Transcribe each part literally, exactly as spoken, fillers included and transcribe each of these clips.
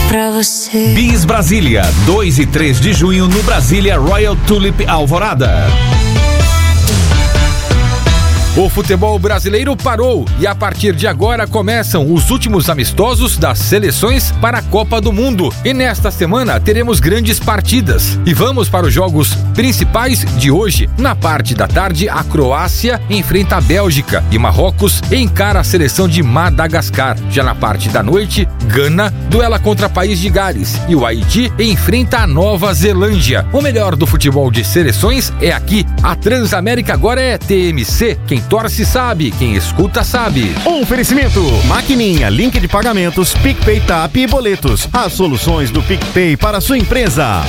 pra você. Bis Brasília, dois e três de junho no Brasília Royal Tulip Alvorada. O futebol brasileiro parou e a partir de agora começam os últimos amistosos das seleções para a Copa do Mundo. E nesta semana teremos grandes partidas. E vamos para os jogos principais de hoje. Na parte da tarde, a Croácia enfrenta a Bélgica e Marrocos encara a seleção de Madagascar. Já na parte da noite, Gana duela contra o País de Gales e o Haiti enfrenta a Nova Zelândia. O melhor do futebol de seleções é aqui. A Transamérica agora é T M C. Quem torce sabe, quem escuta sabe. Oferecimento: Maquininha, link de pagamentos, PicPay, Tap e boletos. As soluções do PicPay para a sua empresa.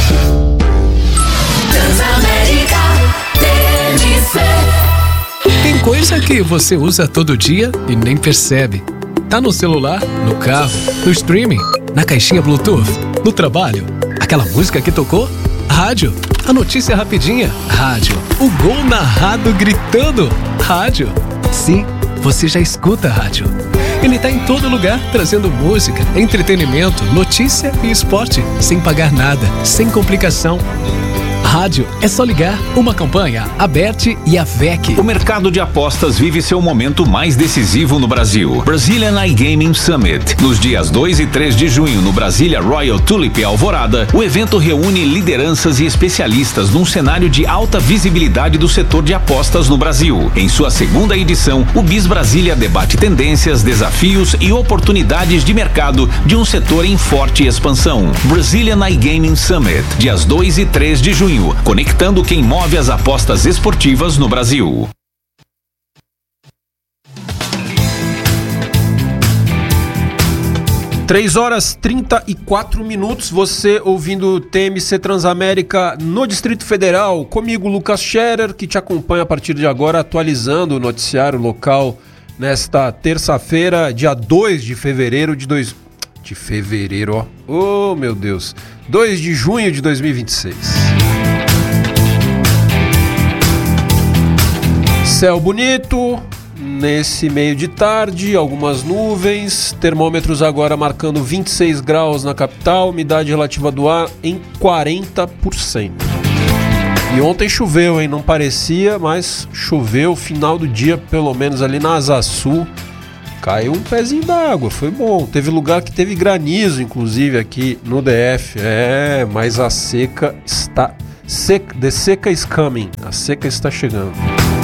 Transamérica T M C. Tem coisa que você usa todo dia e nem percebe. Tá no celular, no carro, no streaming, na caixinha Bluetooth, no trabalho. Aquela música que tocou? Rádio. A notícia rapidinha? Rádio. O gol narrado gritando? Rádio. Sim, você já escuta rádio. Ele tá em todo lugar, trazendo música, entretenimento, notícia e esporte, sem pagar nada, sem complicação. Rádio é só ligar. Uma campanha, a Bert e a V E C. O mercado de apostas vive seu momento mais decisivo no Brasil. Brazilian iGaming Summit. Nos dias dois e três de junho, no Brasília Royal Tulip Alvorada, o evento reúne lideranças e especialistas num cenário de alta visibilidade do setor de apostas no Brasil. Em sua segunda edição, o Bis Brasília debate tendências, desafios e oportunidades de mercado de um setor em forte expansão. Brazilian iGaming Summit, dias dois e três de junho. Conectando quem move as apostas esportivas no Brasil. três horas e trinta e quatro minutos, você ouvindo T M C Transamérica no Distrito Federal. Comigo, Lucas Scherer, que te acompanha a partir de agora, atualizando o noticiário local nesta terça-feira, dia dois de fevereiro de dois... De fevereiro, ó. Oh, meu Deus. dois de junho de dois mil e vinte e seis. Céu bonito, nesse meio de tarde, algumas nuvens, termômetros agora marcando vinte e seis graus na capital, umidade relativa do ar em quarenta por cento. E ontem choveu, hein? Não parecia, mas choveu, final do dia, pelo menos ali na Asa Sul, caiu um pezinho d'água, foi bom. Teve lugar que teve granizo, inclusive, aqui no D F. É, mas a seca está... Seca, the seca is coming, a seca está chegando.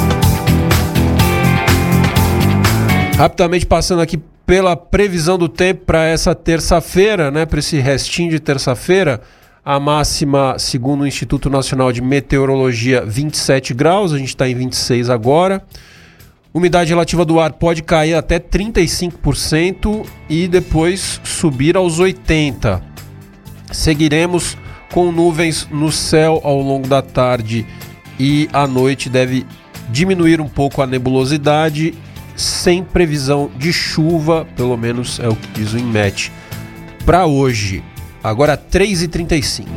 Rapidamente passando aqui pela previsão do tempo para essa terça-feira, né, para esse restinho de terça-feira, a máxima, segundo o Instituto Nacional de Meteorologia, vinte e sete graus, a gente está em vinte e seis agora. Umidade relativa do ar pode cair até trinta e cinco por cento e depois subir aos oitenta por cento. Seguiremos com nuvens no céu ao longo da tarde e à noite deve diminuir um pouco a nebulosidade, sem previsão de chuva, pelo menos é o que diz o INMET para hoje. Agora três e trinta e cinco.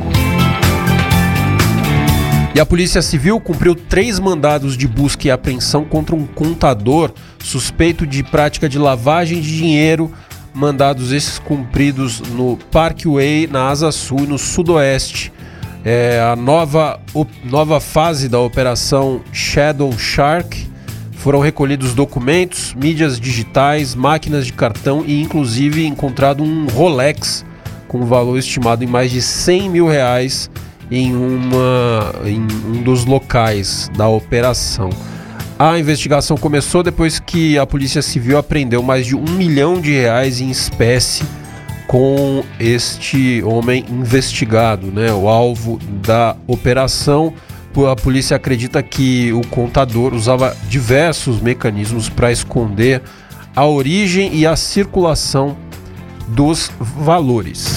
E a Polícia Civil cumpriu três mandados de busca e apreensão contra um contador suspeito de prática de lavagem de dinheiro, mandados esses cumpridos no Parkway, na Asa Sul e no Sudoeste. É a nova, op, nova fase da operação Shadow Shark. Foram recolhidos documentos, mídias digitais, máquinas de cartão e inclusive encontrado um Rolex com valor estimado em mais de cem mil reais em, uma, em um dos locais da operação. A investigação começou depois que a Polícia Civil apreendeu mais de um milhão de reais em espécie com este homem investigado, né? O alvo da operação. A polícia acredita que o contador usava diversos mecanismos para esconder a origem e a circulação dos valores.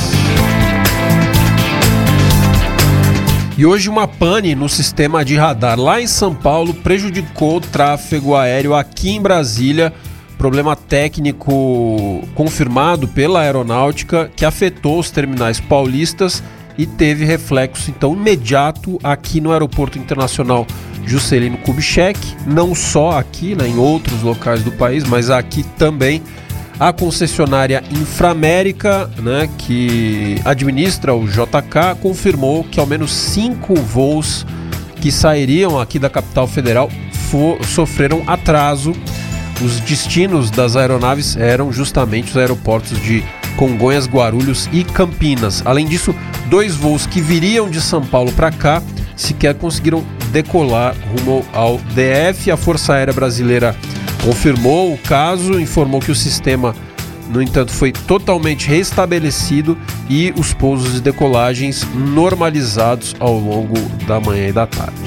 E hoje uma pane no sistema de radar lá em São Paulo prejudicou o tráfego aéreo aqui em Brasília. Problema técnico confirmado pela aeronáutica que afetou os terminais paulistas e teve reflexo então imediato aqui no Aeroporto Internacional Juscelino Kubitschek, não só aqui, né, em outros locais do país, mas aqui também. A concessionária Inframérica, né, que administra o J K, confirmou que ao menos cinco voos que sairiam aqui da capital federal for, sofreram atraso. Os destinos das aeronaves eram justamente os aeroportos de Congonhas, Guarulhos e Campinas. Além disso, dois voos que viriam de São Paulo para cá sequer conseguiram decolar rumo ao D F. A Força Aérea Brasileira confirmou o caso, informou que o sistema, no entanto, foi totalmente restabelecido e os pousos e decolagens normalizados ao longo da manhã e da tarde.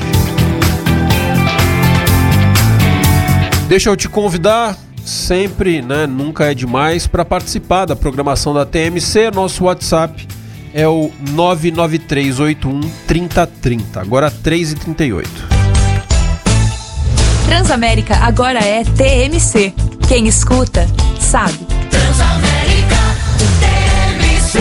Deixa eu te convidar, sempre, né, nunca é demais, para participar da programação da T M C. Nosso WhatsApp é o nove nove três oito um três zero três zero, agora três e trinta e oito. Transamérica agora é T M C. Quem escuta, sabe. Transamérica, T M C.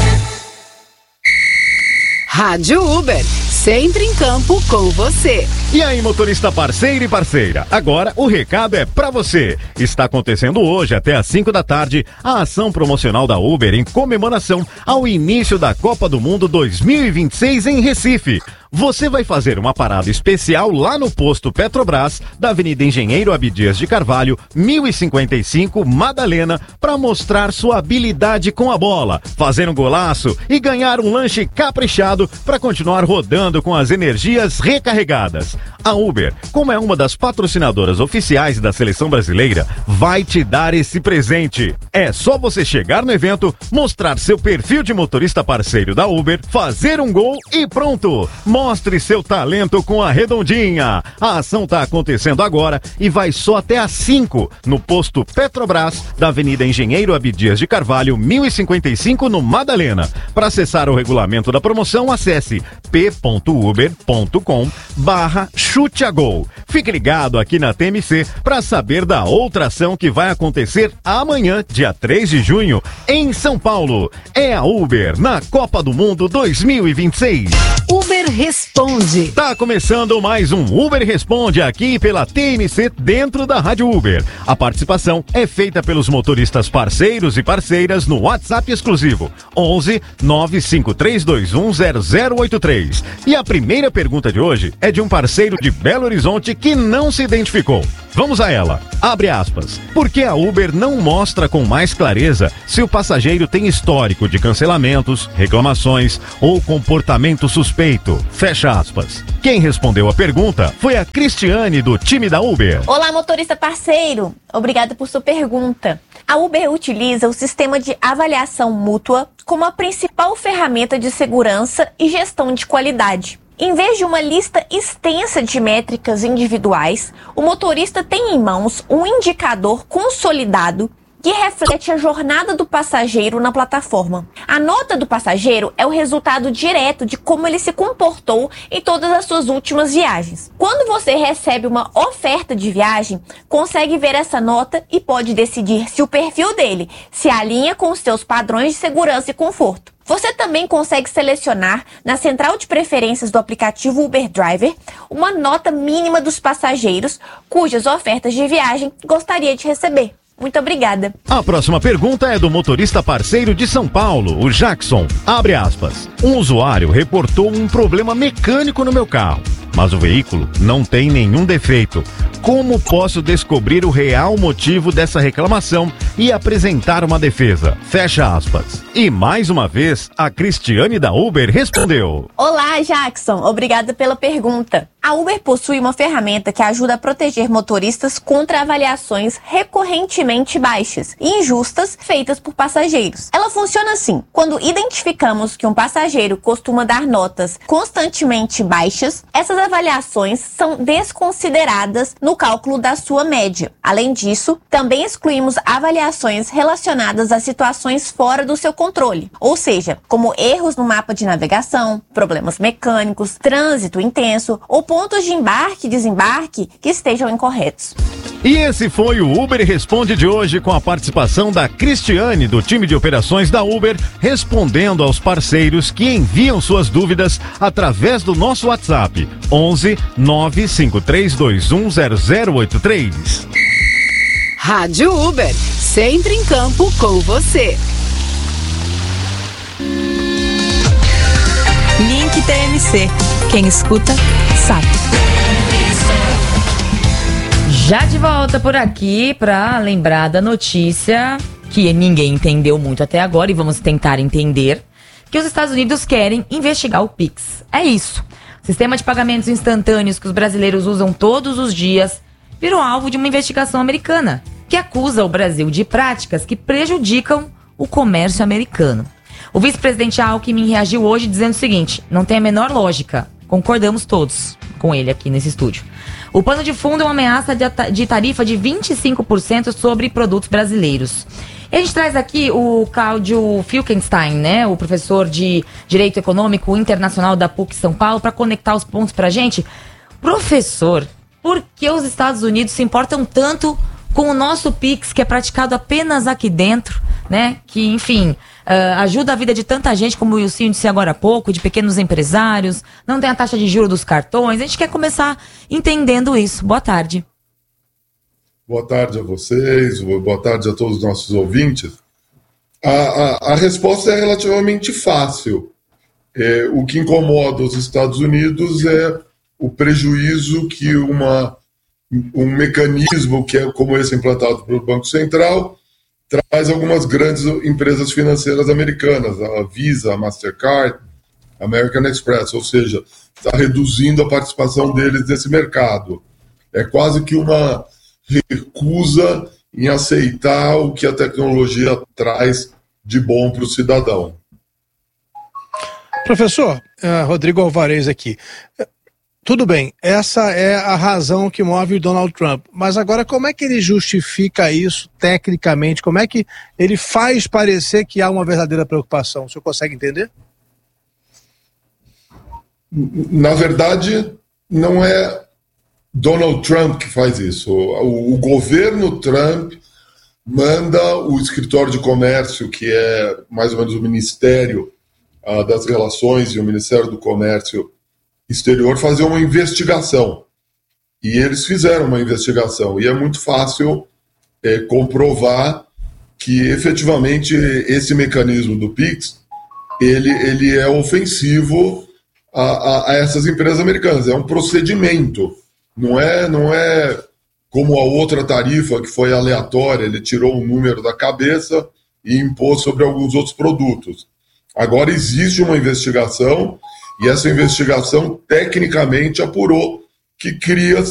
Rádio Uber, sempre em campo com você. E aí, motorista parceiro e parceira, agora o recado é pra você. Está acontecendo hoje até às cinco da tarde a ação promocional da Uber em comemoração ao início da Copa do Mundo dois mil e vinte e seis em Recife. Você vai fazer uma parada especial lá no posto Petrobras, da Avenida Engenheiro Abdias de Carvalho, mil e cinquenta e cinco, Madalena, para mostrar sua habilidade com a bola, fazer um golaço e ganhar um lanche caprichado para continuar rodando com as energias recarregadas. A Uber, como é uma das patrocinadoras oficiais da Seleção Brasileira, vai te dar esse presente. É só você chegar no evento, mostrar seu perfil de motorista parceiro da Uber, fazer um gol e pronto! Mostre seu talento com a Redondinha. A ação está acontecendo agora e vai só até às cinco no posto Petrobras, da Avenida Engenheiro Abdias de Carvalho, mil e cinquenta e cinco, no Madalena. Para acessar o regulamento da promoção, acesse p ponto uber ponto com barra chute a gol. Fique ligado aqui na T M C para saber da outra ação que vai acontecer amanhã, dia três de junho, em São Paulo. É a Uber na Copa do Mundo dois mil e vinte e seis. Uber Responde. Tá começando mais um Uber Responde aqui pela T M C dentro da Rádio Uber. A participação é feita pelos motoristas parceiros e parceiras no WhatsApp exclusivo onze nove cinco três dois um zero zero oito três. E a primeira pergunta de hoje é de um parceiro de Belo Horizonte que não se identificou. Vamos a ela. Abre aspas. Por que a Uber não mostra com mais clareza se o passageiro tem histórico de cancelamentos, reclamações ou comportamento suspeito? Fecha aspas. Quem respondeu a pergunta foi a Cristiane, do time da Uber. Olá, motorista parceiro. Obrigada por sua pergunta. A Uber utiliza o sistema de avaliação mútua como a principal ferramenta de segurança e gestão de qualidade. Em vez de uma lista extensa de métricas individuais, o motorista tem em mãos um indicador consolidado que reflete a jornada do passageiro na plataforma. A nota do passageiro é o resultado direto de como ele se comportou em todas as suas últimas viagens. Quando você recebe uma oferta de viagem, consegue ver essa nota e pode decidir se o perfil dele se alinha com os seus padrões de segurança e conforto. Você também consegue selecionar na central de preferências do aplicativo Uber Driver uma nota mínima dos passageiros cujas ofertas de viagem gostaria de receber. Muito obrigada. A próxima pergunta é do motorista parceiro de São Paulo, o Jackson. Abre aspas. Um usuário reportou um problema mecânico no meu carro, mas o veículo não tem nenhum defeito. Como posso descobrir o real motivo dessa reclamação e apresentar uma defesa? Fecha aspas. E mais uma vez, a Cristiane da Uber respondeu. Olá, Jackson. Obrigada pela pergunta. A Uber possui uma ferramenta que ajuda a proteger motoristas contra avaliações recorrentemente baixas e injustas feitas por passageiros. Ela funciona assim: quando identificamos que um passageiro costuma dar notas constantemente baixas, essas avaliações são desconsideradas no cálculo da sua média. Além disso, também excluímos avaliações relacionadas a situações fora do seu controle, ou seja, como erros no mapa de navegação, problemas mecânicos, trânsito intenso ou pontos de embarque e desembarque que estejam incorretos. E esse foi o Uber Responde de hoje, com a participação da Cristiane, do time de operações da Uber, respondendo aos parceiros que enviam suas dúvidas através do nosso WhatsApp onze nove cinco três dois um zero zero oito três. Rádio Uber, sempre em campo com você. Link T M C. Quem escuta, sabe. Já de volta por aqui para lembrar da notícia que ninguém entendeu muito até agora e vamos tentar entender, que os Estados Unidos querem investigar o Pix. É isso. O sistema de pagamentos instantâneos que os brasileiros usam todos os dias virou alvo de uma investigação americana, que acusa o Brasil de práticas que prejudicam o comércio americano. O vice-presidente Alckmin reagiu hoje dizendo o seguinte: não tem a menor lógica. Concordamos todos com ele aqui nesse estúdio. O pano de fundo é uma ameaça de tarifa de vinte e cinco por cento sobre produtos brasileiros. E a gente traz aqui o Cláudio Filkenstein, né, o professor de Direito Econômico Internacional da P U C São Paulo, para conectar os pontos pra gente. Professor, por que os Estados Unidos se importam tanto com o nosso Pix, que é praticado apenas aqui dentro, né? Que, enfim, uh, ajuda a vida de tanta gente, como o Wilson disse agora há pouco, de pequenos empresários, não tem a taxa de juros dos cartões. A gente quer começar entendendo isso. Boa tarde. Boa tarde a vocês, boa tarde a todos os nossos ouvintes. A, a, a resposta é relativamente fácil. É, o que incomoda os Estados Unidos é o prejuízo que uma, um mecanismo que é como esse implantado pelo Banco Central traz algumas grandes empresas financeiras americanas, a Visa, a Mastercard, a American Express, ou seja, está reduzindo a participação deles nesse mercado. É quase que uma recusa em aceitar o que a tecnologia traz de bom para o cidadão. Professor, uh, Rodrigo Alvarez aqui. Tudo bem, essa é a razão que move o Donald Trump, mas agora como é que ele justifica isso tecnicamente? Como é que ele faz parecer que há uma verdadeira preocupação? O senhor consegue entender? Na verdade, não é Donald Trump que faz isso. O, o governo Trump manda o escritório de comércio, que é mais ou menos o Ministério uh, das Relações e o Ministério do Comércio Exterior, fazer uma investigação. E eles fizeram uma investigação. E é muito fácil é, comprovar que efetivamente esse mecanismo do Pix ele, ele é ofensivo a, a, a essas empresas americanas. É um procedimento. Não é, não é como a outra tarifa que foi aleatória, ele tirou um número da cabeça e impôs sobre alguns outros produtos. Agora existe uma investigação e essa investigação tecnicamente apurou que cria